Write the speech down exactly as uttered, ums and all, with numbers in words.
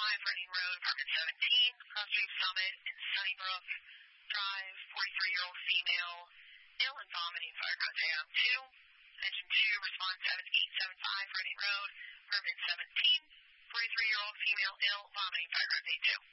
five, Reading Road, apartment seventeen, Cross Street Summit in Sunnybrook Drive, forty-three-year-old female, ill and vomiting, fire contact two. Engine two, response seven eight seven five, Reading Road, apartment seventeen, forty-three-year-old female, ill, vomiting, fire contact two.